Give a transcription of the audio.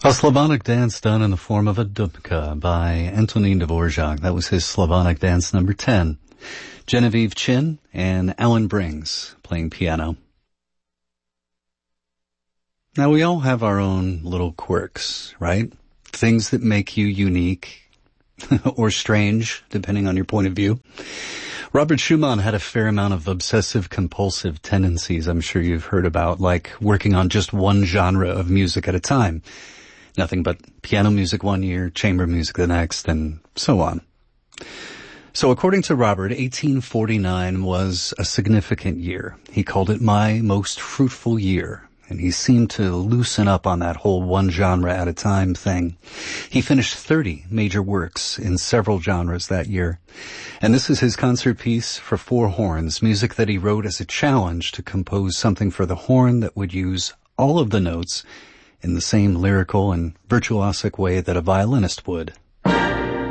A Slavonic dance done in the form of a dubka by Antonin Dvorak. That was his Slavonic dance number 10. Genevieve Chin and Alan Brings playing piano. Now we all have our own little quirks, right? Things that make you unique or strange, depending on your point of view. Robert Schumann had a fair amount of obsessive-compulsive tendencies I'm sure you've heard about, like working on just one genre of music at a time. Nothing but piano music one year, chamber music the next, and so on. So according to Robert, 1849 was a significant year. He called it my most fruitful year, and he seemed to loosen up on that whole one genre at a time thing. He finished 30 major works in several genres that year. And this is his concert piece for four horns, music that he wrote as a challenge to compose something for the horn that would use all of the notes in the same lyrical and virtuosic way that a violinist would.